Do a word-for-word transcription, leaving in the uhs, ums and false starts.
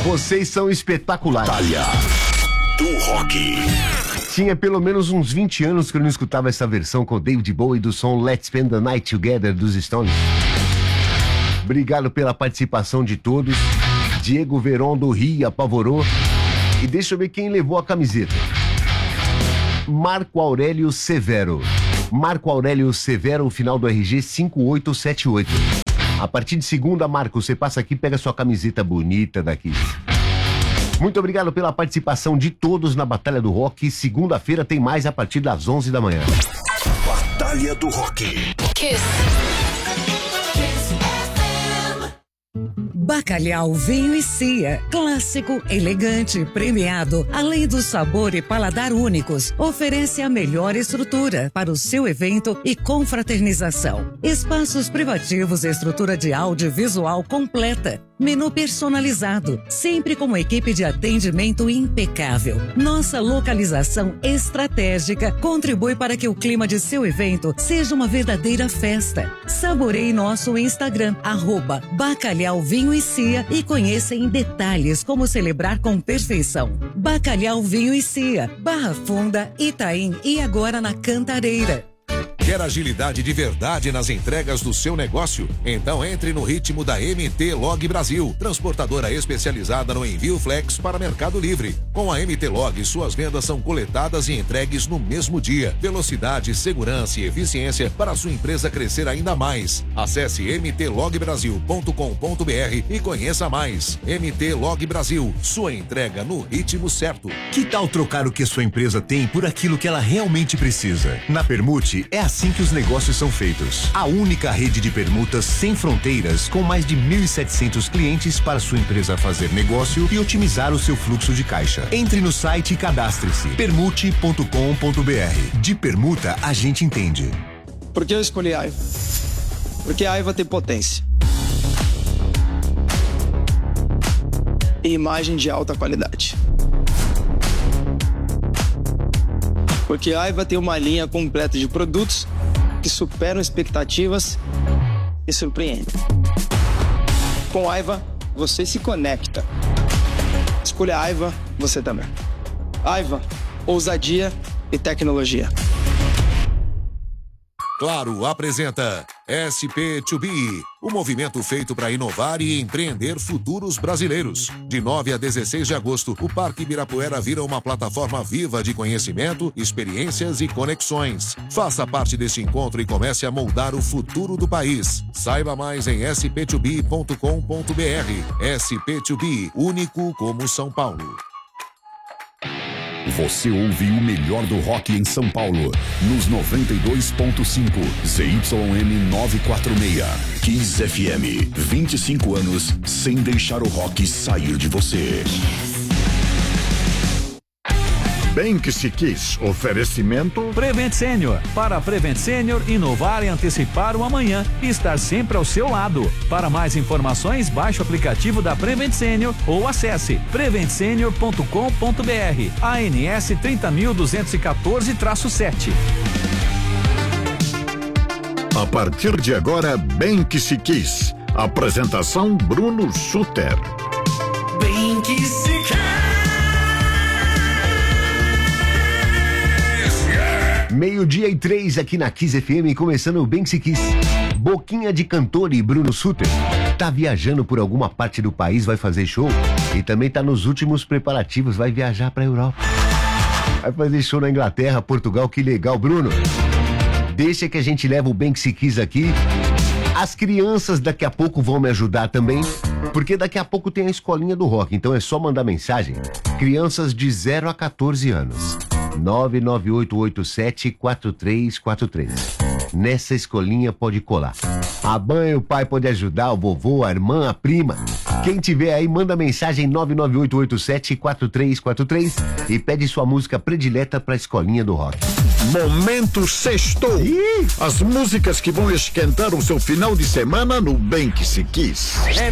Vocês são espetaculares. Batalha do Rock. Tinha pelo menos uns vinte anos que eu não escutava essa versão com David Bowie do som Let's Spend the Night Together dos Stones. Obrigado pela participação de todos. Diego Veron do Rio apavorou. E deixa eu ver quem levou a camiseta. Marco Aurélio Severo. Marco Aurélio Severo, o final do R G cinco oito sete oito. A partir de segunda, Marco, você passa aqui e pega sua camiseta bonita daqui. Muito obrigado pela participação de todos na Batalha do Rock. Segunda-feira tem mais a partir das onze da manhã. Batalha do Rock. Kiss. Bacalhau, vinho e cia. Clássico, elegante, premiado. Além do sabor e paladar únicos, oferece a melhor estrutura para o seu evento e confraternização. Espaços privativos e estrutura de audiovisual completa. Menu personalizado, sempre com uma equipe de atendimento impecável. Nossa localização estratégica contribui para que o clima de seu evento seja uma verdadeira festa. Saboreie nosso Instagram, arroba Bacalhau Vinho e Cia, e conheça em detalhes como celebrar com perfeição. Bacalhau Vinho e Cia, Barra Funda, Itaim e agora na Cantareira. Quer agilidade de verdade nas entregas do seu negócio? Então entre no ritmo da M T Log Brasil, transportadora especializada no envio flex para Mercado Livre. Com a M T Log, suas vendas são coletadas e entregues no mesmo dia. Velocidade, segurança e eficiência para a sua empresa crescer ainda mais. Acesse m t log brasil ponto com ponto b r e conheça mais. M T Log Brasil, sua entrega no ritmo certo. Que tal trocar o que sua empresa tem por aquilo que ela realmente precisa? Na Permute é assim que os negócios são feitos. A única rede de permutas sem fronteiras, com mais de mil e setecentos clientes para sua empresa fazer negócio e otimizar o seu fluxo de caixa. Entre no site e cadastre-se. permute ponto com ponto b r. De permuta a gente entende. Por que eu escolhi a Aiva? Porque a Aiva tem potência e imagem de alta qualidade. Porque a Aiva tem uma linha completa de produtos que superam expectativas e surpreendem. Com a Aiva, você se conecta. Escolha a Aiva, você também. Aiva, ousadia e tecnologia. Claro apresenta S P dois B, o movimento feito para inovar e empreender futuros brasileiros. De nove a dezesseis de agosto, o Parque Ibirapuera vira uma plataforma viva de conhecimento, experiências e conexões. Faça parte deste encontro e comece a moldar o futuro do país. Saiba mais em s p dois b ponto com ponto b r. S P dois B, único como São Paulo. Você ouve o melhor do rock em São Paulo, nos noventa e dois ponto cinco, Z Y M novecentos e quarenta e seis. Kiss F M, vinte e cinco anos sem deixar o rock sair de você. Bem que se quis. Oferecimento Prevent Senior. Para Prevent Senior, inovar e antecipar o amanhã e estar sempre ao seu lado. Para mais informações, baixe o aplicativo da Prevent Senior ou acesse prevent senior ponto com ponto b r. A N S trinta mil duzentos e quatorze traço sete. A partir de agora, Bem que se quis. Apresentação Bruno Suter. Bem que se quis. Meio-dia e três aqui na Kiss F M, começando o Bem que se quis. Boquinha de Cantor e Bruno Suter. Tá viajando por alguma parte do país, vai fazer show e também tá nos últimos preparativos, vai viajar pra Europa. Vai fazer show na Inglaterra, Portugal, que legal, Bruno. Deixa que a gente leva o Bem que se quis aqui. As crianças daqui a pouco vão me ajudar também, porque daqui a pouco tem a escolinha do rock, então é só mandar mensagem. Crianças de zero a quatorze anos. nove nove oito oito sete quatro três quatro três. Nessa escolinha pode colar. A mãe, o pai pode ajudar, o vovô, a irmã, a prima. Quem tiver aí, manda mensagem nove nove oito oito sete quatro três quatro três e pede sua música predileta pra escolinha do rock. Momento Sextou. Ih! As músicas que vão esquentar o seu final de semana no Bem que se quis. É